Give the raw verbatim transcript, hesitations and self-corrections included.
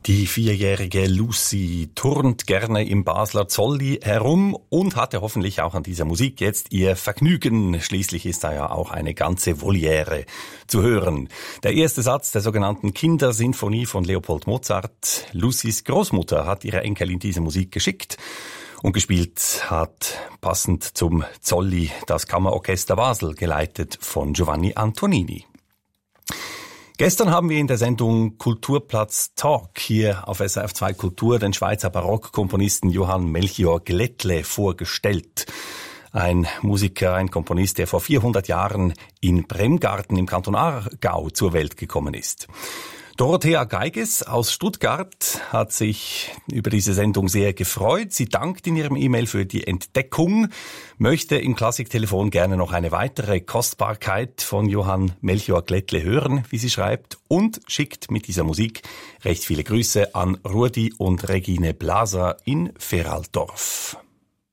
Die vierjährige Lucy turnt gerne im Basler Zolli herum und hatte hoffentlich auch an dieser Musik jetzt ihr Vergnügen. Schließlich ist da ja auch eine ganze Voliere zu hören. Der erste Satz der sogenannten Kindersinfonie von Leopold Mozart. Lucys Großmutter hat ihre Enkelin diese Musik geschickt. Und gespielt hat, passend zum Zolli, das Kammerorchester Basel, geleitet von Giovanni Antonini. Gestern haben wir in der Sendung Kulturplatz Talk hier auf S R F zwei Kultur den Schweizer Barockkomponisten Johann Melchior Glättle vorgestellt. Ein Musiker, ein Komponist, der vor vierhundert Jahren in Bremgarten im Kanton Aargau zur Welt gekommen ist. Dorothea Geiges aus Stuttgart hat sich über diese Sendung sehr gefreut. Sie dankt in ihrem E-Mail für die Entdeckung, möchte im Klassiktelefon gerne noch eine weitere Kostbarkeit von Johann Melchior Glättle hören, wie sie schreibt, und schickt mit dieser Musik recht viele Grüße an Rudi und Regine Blaser in Feraldorf.